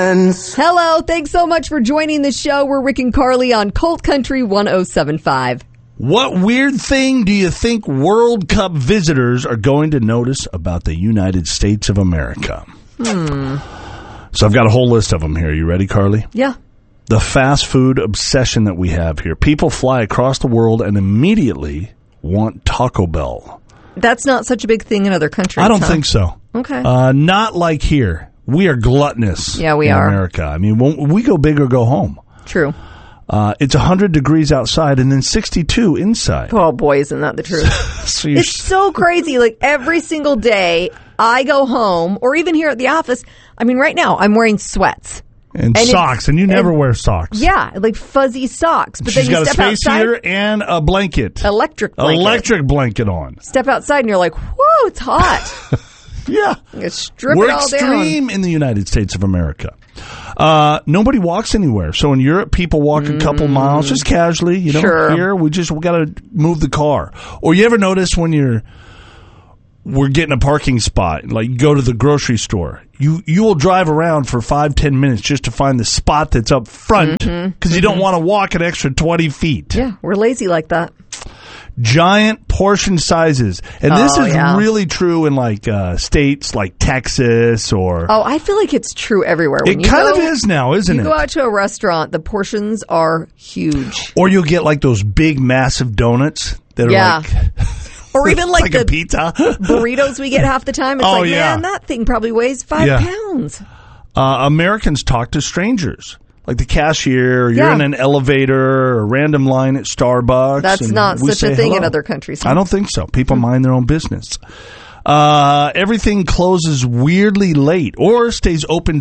friends. Hello, thanks so much for joining the show. We're Rick and Carly on Colt Country 107.5. What weird thing do you think World Cup visitors are going to notice about the United States of America? So I've got a whole list of them here. You ready, Carly? Yeah. The fast food obsession that we have here. People fly across the world and immediately want Taco Bell. That's not such a big thing in other countries. I don't think so. Okay. Not like here. We are gluttonous Yeah, we in are. America. I mean, we go big or go home. True. It's 100 degrees outside and then 62 inside. Oh, boy, isn't that the truth? So It's so crazy. Like, every single day I go home, or even here at the office, I mean, right now, I'm wearing sweats. And socks, and you never wear socks. Yeah, like fuzzy socks. But She's then you got a step space outside, heater and a blanket. electric blanket on. Step outside and you're like, whoa, it's hot. Yeah. You strip We're it all down. extreme in the United States of America. Nobody walks anywhere. So in Europe, people walk a couple miles just casually. You know, Sure. Here, we got to move the car. Or you ever notice when we're getting a parking spot, like you go to the grocery store, you will drive around for 5-10 minutes just to find the spot that's up front because you don't want to walk an extra 20 feet. Yeah, we're lazy like that. Giant portion sizes. And this is yeah. really true in like states like Texas or... Oh, I feel like it's true everywhere. When It kind of is now, isn't you it? go out to a restaurant, the portions are huge. Or you'll get like those big, massive donuts that are Yeah. like... Or even like a the pizza. burritos we get half the time. It's Oh, like, yeah. man, that thing probably weighs 5 Yeah. pounds. Americans talk to strangers. Like the cashier, or you're Yeah. in an elevator or a random line at Starbucks. That's and not we such a say thing in hello. other countries. I don't think so. People mind their own business. Everything closes weirdly late or stays open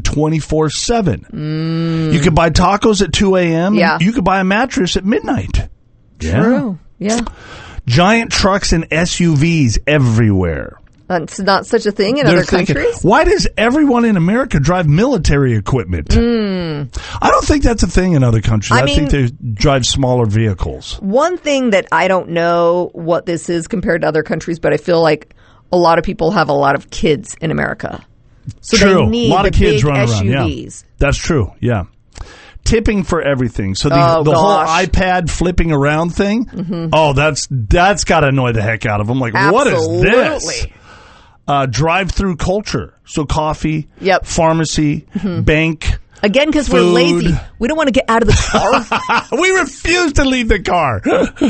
24/7. You could buy tacos at 2 a.m. Yeah. And you could buy a mattress at midnight. True. Yeah. Giant trucks and SUVs everywhere. That's not such a thing in They're other thinking, countries. why does everyone in America drive military equipment? I don't think that's a thing in other countries. I think they drive smaller vehicles. One thing that I don't know what this is compared to other countries, but I feel like a lot of people have a lot of kids in America. So True. they need a lot the of kids big running SUVs. around. Yeah. That's true. Yeah. Tipping for everything. So the Oh, whole gosh. iPad flipping around thing. Oh, that's got to annoy the heck out of them. Like, what is this? Absolutely. Drive-through culture. So coffee, Yep. pharmacy, bank. Again, because we're Food. lazy. We don't want to get out of the car. We refuse to leave the car.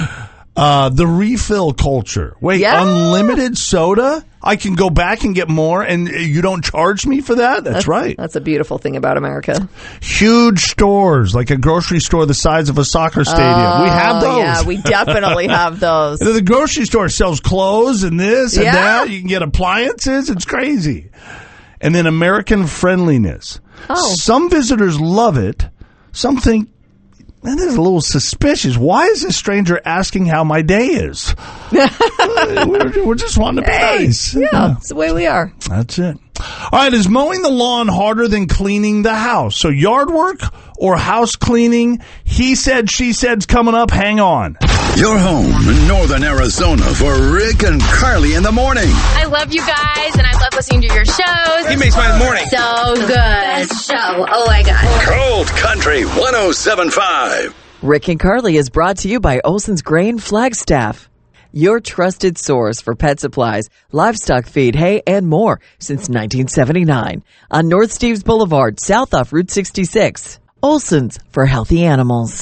The refill culture. Wait, Yeah. unlimited soda? I can go back and get more, and you don't charge me for that? That's right. That's a beautiful thing about America. Huge stores, like a grocery store the size of a soccer stadium. We have those. Yeah, we definitely have those. And then the grocery store sells clothes and this and Yeah. that. You can get appliances. It's crazy. And then American friendliness. Oh. Some visitors love it. Some think, man, this is a little suspicious. Why is this stranger asking how my day is? we're just wanting to be nice. Yeah, that's the way we are. That's it. All right, is mowing the lawn harder than cleaning the house? So yard work or house cleaning? He said, she said's coming up. Hang on. You're home in northern Arizona for Rick and Carly in the morning. I love you guys, and I love listening to your shows. He makes my morning. So good. Best show. Oh, my God. Cold Country 107.5. Rick and Carly is brought to you by Olson's Grain Flagstaff, your trusted source for pet supplies, livestock feed, hay, and more since 1979 on North Steves Boulevard, south off Route 66. Olson's for healthy animals.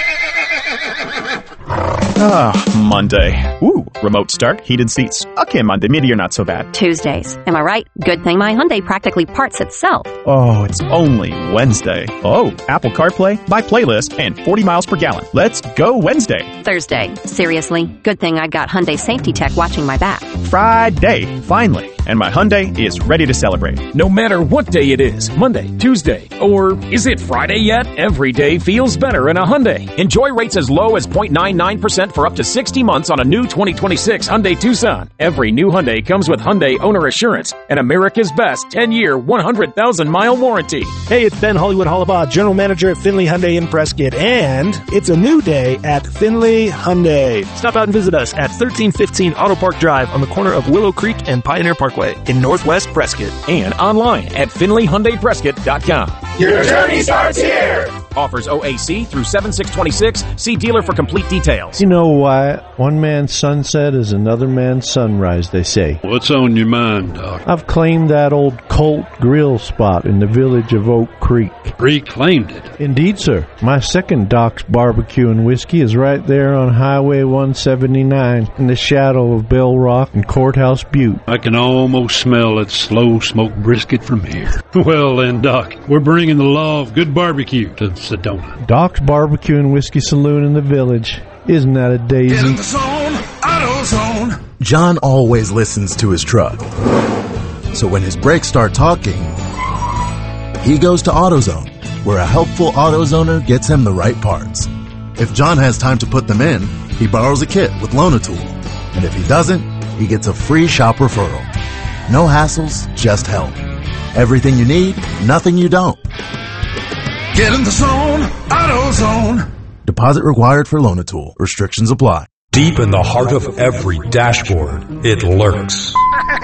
Monday. Ooh, remote start, heated seats. Okay, Monday, maybe you're not so bad. Tuesdays. Am I right? Good thing my Hyundai practically parts itself. Oh, it's only Wednesday. Oh, Apple CarPlay, by playlist, and 40 miles per gallon. Let's go Wednesday. Thursday. Seriously? Good thing I've got Hyundai Safety Tech watching my back. Friday, finally. And my Hyundai is ready to celebrate. No matter what day it is, Monday, Tuesday, or is it Friday yet? Every day feels better in a Hyundai. Enjoy rates as low as 0.99% for up to 60 months on a new 2026 Hyundai Tucson. Every new Hyundai comes with Hyundai Owner Assurance and America's best 10-year, 100,000-mile warranty. Hey, it's Ben Hollywood Hollabaugh, General Manager at Finley Hyundai in Prescott, and it's a new day at Finley Hyundai. Stop out and visit us at 1315 Auto Park Drive on the corner of Willow Creek and Pioneer Parkway in Northwest Prescott. And online at FinleyHyundaiPrescott.com. Your journey starts here. Offers OAC through 7/6/26. See dealer for complete details. You know why one man's sunset is another man's sunrise, they say. What's on your mind, Doc? I've claimed that old Colt grill spot in the village of Oak Creek. Reclaimed it? Indeed, sir. My second Doc's Barbecue and Whiskey is right there on Highway 179 in the shadow of Bell Rock and Courthouse Butte. I can almost smell that slow smoked brisket from here. Well then, Doc, we're bringing the law of good barbecue to Sedona. Doc's Barbecue and Whiskey Saloon in the village. Isn't that a daisy? Get in the zone, AutoZone. John always listens to his truck. So when his brakes start talking, he goes to AutoZone, where a helpful AutoZoner gets him the right parts. If John has time to put them in, he borrows a kit with Loan-A-Tool. And if he doesn't, he gets a free shop referral. No hassles, just help. Everything you need, nothing you don't. Get in the zone, AutoZone. Deposit required for Loan-A-Tool. Restrictions apply. Deep in the heart of every dashboard, it lurks.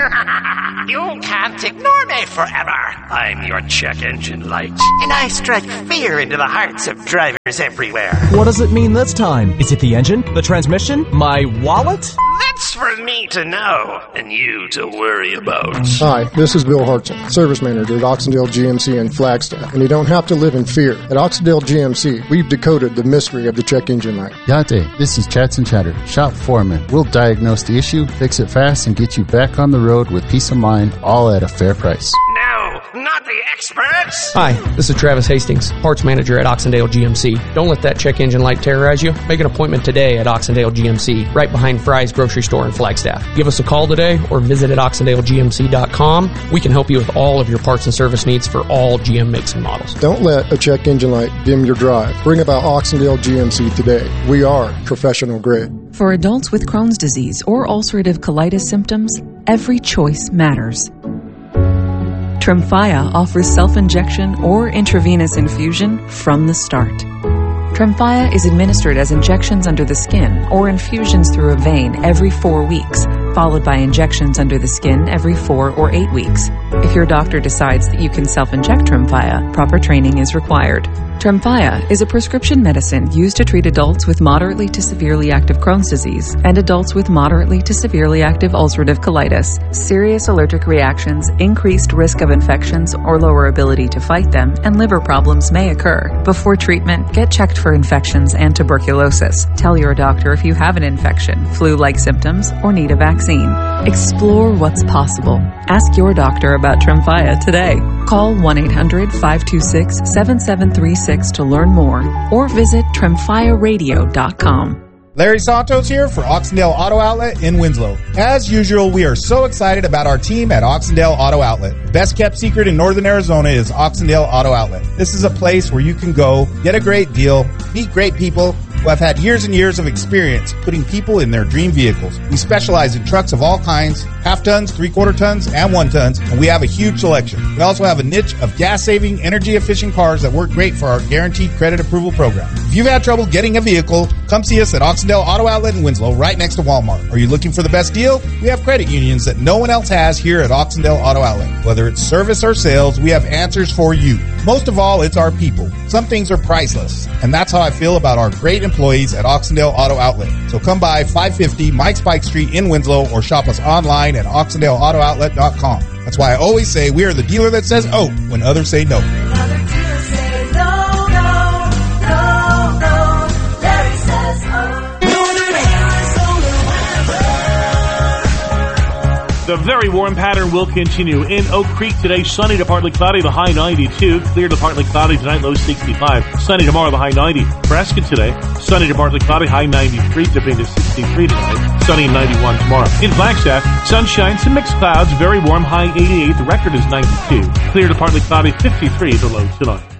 You can't ignore me forever. I'm your check engine light, and I strike fear into the hearts of drivers everywhere. What does it mean this time? Is it the engine? The transmission? My wallet? That's for me to know, and you to worry about. Hi, this is Bill Hartson, Service Manager at Oxendale GMC in Flagstaff, and you don't have to live in fear. At Oxendale GMC, we've decoded the mystery of the check engine light. Yate, this is Chats and Chatter, shop foreman. We'll diagnose the issue, fix it fast, and get you back on the road with peace of mind, all at a fair price. No, not the experts! Hi, this is Travis Hastings, Parts Manager at Oxendale GMC. Don't let that check engine light terrorize you. Make an appointment today at Oxendale GMC, right behind Fry's Grocery Store in Flagstaff. Give us a call today or visit at oxendalegmc.com. We can help you with all of your parts and service needs for all GM makes and models. Don't let a check engine light dim your drive. Bring about Oxendale GMC today. We are professional grade. For adults with Crohn's disease or ulcerative colitis symptoms, every choice matters. Tremfya offers self-injection or intravenous infusion from the start. Tremfya is administered as injections under the skin or infusions through a vein every 4 weeks, followed by injections under the skin every 4 or 8 weeks. If your doctor decides that you can self-inject Tremfya, proper training is required. Tremfya is a prescription medicine used to treat adults with moderately to severely active Crohn's disease and adults with moderately to severely active ulcerative colitis. Serious allergic reactions, increased risk of infections or lower ability to fight them, and liver problems may occur. Before treatment, get checked for infections and tuberculosis. Tell your doctor if you have an infection, flu-like symptoms, or need a vaccine. Explore what's possible. Ask your doctor about Tremfya today. Call 1-800-526-7736 to learn more, or visit tremfyaradio.com. Larry Santos here for Oxendale Auto Outlet in Winslow. As usual, we are so excited about our team at Oxendale Auto Outlet. The best kept secret in Northern Arizona is Oxendale Auto Outlet. This is a place where you can go, get a great deal, meet great people who have had years and years of experience putting people in their dream vehicles. We specialize in trucks of all kinds, half tons, 3/4 tons, and 1 tons, and we have a huge selection. We also have a niche of gas-saving, energy-efficient cars that work great for our guaranteed credit approval program. If you've had trouble getting a vehicle, come see us at Oxendale Auto Outlet in Winslow, right next to Walmart. Are you looking for the best deal? We have credit unions that no one else has here at Oxendale Auto Outlet. Whether it's service or sales, we have answers for you. Most of all, it's our people. Some things are priceless, and that's how I feel about our great employees at Oxendale Auto Outlet. So come by 550 Mike Spike Street in Winslow or shop us online at oxendaleautooutlet.com. That's why I always say we are the dealer that says oh when others say no. The very warm pattern will continue. In Oak Creek today, sunny to partly cloudy, the high 92. Clear to partly cloudy tonight, low 65. Sunny tomorrow, the high 90. Prescott today, sunny to partly cloudy, high 93, dipping to 63 tonight. Sunny 91 tomorrow. In Flagstaff, sunshine, some mixed clouds, very warm, high 88. The record is 92. Clear to partly cloudy, 53, the low tonight.